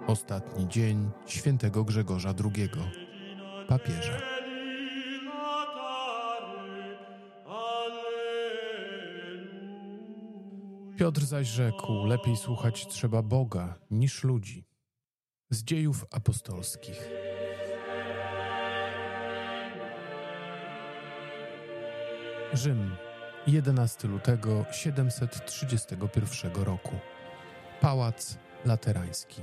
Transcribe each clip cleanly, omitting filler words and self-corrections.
Ostatni dzień świętego Grzegorza II, papieża. Piotr zaś rzekł: lepiej słuchać trzeba Boga niż ludzi. Z Dziejów Apostolskich. Rzym, 11 lutego 731 roku. Pałac Laterański.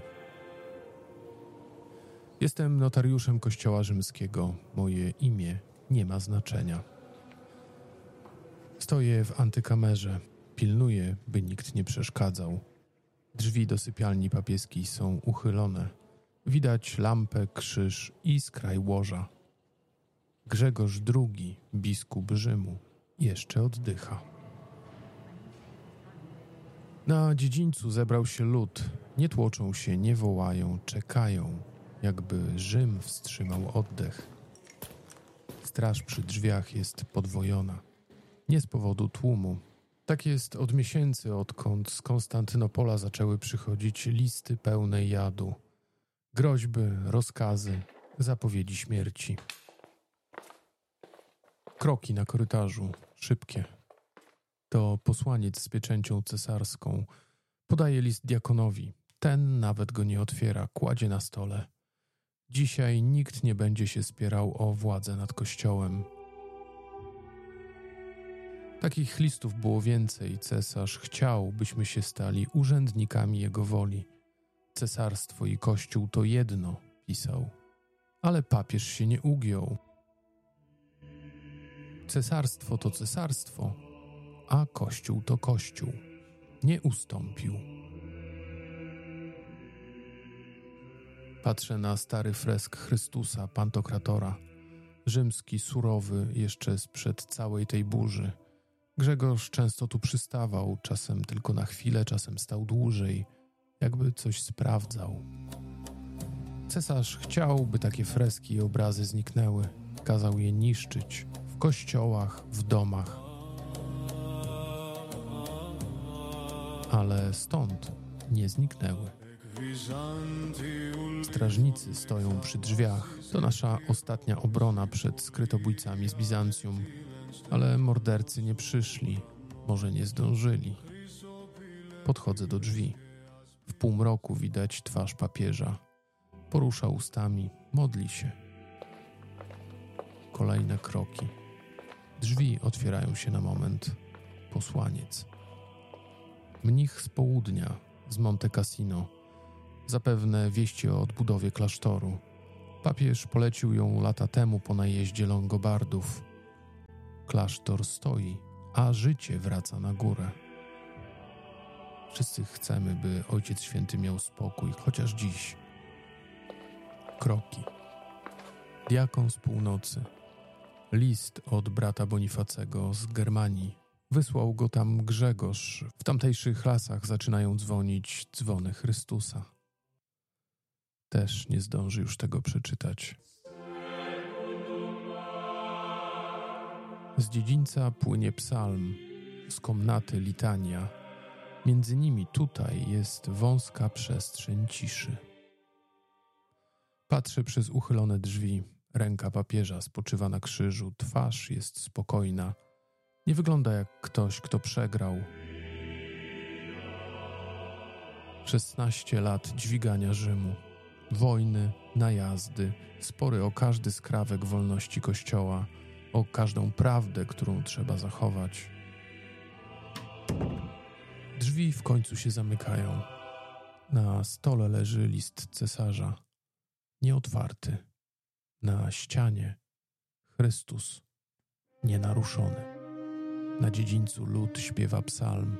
Jestem notariuszem Kościoła Rzymskiego. Moje imię nie ma znaczenia. Stoję w antykamerze. Pilnuję, by nikt nie przeszkadzał. Drzwi do sypialni papieskiej są uchylone. Widać lampę, krzyż i skraj łoża. Grzegorz II, biskup Rzymu, jeszcze oddycha. Na dziedzińcu zebrał się lud. Nie tłoczą się, nie wołają, czekają, jakby Rzym wstrzymał oddech. Straż przy drzwiach jest podwojona. Nie z powodu tłumu. Tak jest od miesięcy, odkąd z Konstantynopola zaczęły przychodzić listy pełne jadu. Groźby, rozkazy, zapowiedzi śmierci. Kroki na korytarzu, szybkie. To posłaniec z pieczęcią cesarską. Podaje list diakonowi. Ten nawet go nie otwiera, kładzie na stole. Dzisiaj nikt nie będzie się spierał o władzę nad Kościołem. Takich listów było więcej. Cesarz chciał, byśmy się stali urzędnikami jego woli. Cesarstwo i Kościół to jedno, pisał. Ale papież się nie ugiął. Cesarstwo to cesarstwo, a Kościół to Kościół. Nie ustąpił. Patrzę na stary fresk Chrystusa, Pantokratora. Rzymski, surowy, jeszcze sprzed całej tej burzy. Grzegorz często tu przystawał, czasem tylko na chwilę, czasem stał dłużej, jakby coś sprawdzał. Cesarz chciał, by takie freski i obrazy zniknęły. Kazał je niszczyć w kościołach, w domach. Ale stąd nie zniknęły. Strażnicy stoją przy drzwiach. To nasza ostatnia obrona przed skrytobójcami z Bizancjum. Ale mordercy nie przyszli. Może nie zdążyli. Podchodzę do drzwi. W półmroku widać twarz papieża. Porusza ustami, modli się. Kolejne kroki. Drzwi otwierają się na moment. Posłaniec. Mnich z południa, z Monte Cassino. Zapewne wieści o odbudowie klasztoru. Papież polecił ją lata temu po najeździe Longobardów. Klasztor stoi, a życie wraca na górę. Wszyscy chcemy, by Ojciec Święty miał spokój, chociaż dziś. Kroki. Diakon z północy. List od brata Bonifacego z Germanii. Wysłał go tam Grzegorz. W tamtejszych lasach zaczynają dzwonić dzwony Chrystusa. Też nie zdąży już tego przeczytać. Z dziedzińca płynie psalm, z komnaty litania. Między nimi tutaj jest wąska przestrzeń ciszy. Patrzę przez uchylone drzwi. Ręka papieża spoczywa na krzyżu, twarz jest spokojna. Nie wygląda jak ktoś, kto przegrał. 16 lat dźwigania Rzymu. Wojny, najazdy, spory o każdy skrawek wolności Kościoła, o każdą prawdę, którą trzeba zachować. Drzwi w końcu się zamykają. Na stole leży list cesarza. Nieotwarty. Na ścianie Chrystus nienaruszony. Na dziedzińcu lud śpiewa psalm.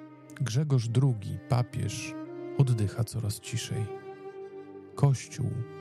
Grzegorz II, papież, oddycha coraz ciszej. Kościół